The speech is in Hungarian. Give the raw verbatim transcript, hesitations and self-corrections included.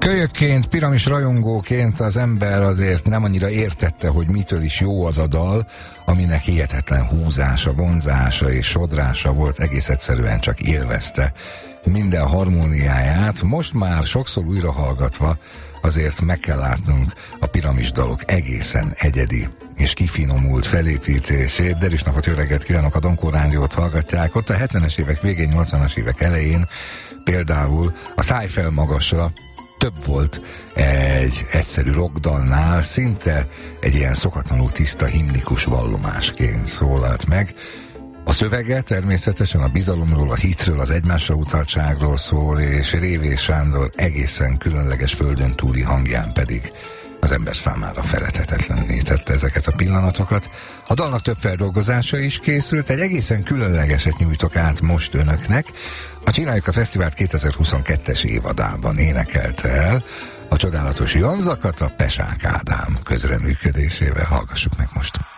Kölyökként, piramis rajongóként az ember azért nem annyira értette, hogy mitől is jó az a dal, aminek hihetetlen húzása, vonzása és sodrása volt, egész egyszerűen csak élvezte minden harmóniáját. Most már sokszor újra hallgatva azért meg kell látnunk a piramis dalok egészen egyedi és kifinomult felépítését. Derűs napot, jó reggelt kívánok, a Donkó Rádiót hallgatják. Ott a hetvenes évek végén, nyolcvanas évek elején például a Szállj fel magasra több volt egy egyszerű rockdalnál, szinte egy ilyen szokatlanul tiszta himnikus vallomásként szólalt meg. A szövege természetesen a bizalomról, a hitről, az egymásra utaltságról szól, és Révés Sándor egészen különleges földön túli hangján pedig az ember számára feledhetetlenné tette ezeket a pillanatokat. A dalnak több feldolgozása is készült, egy egészen különlegeset nyújtok át most önöknek. A Csináljuk a Fesztivált kétezer-huszonkettes évadában énekelte el a csodálatos Jan Zakat a Pesák Ádám közreműködésével. Hallgassuk meg most.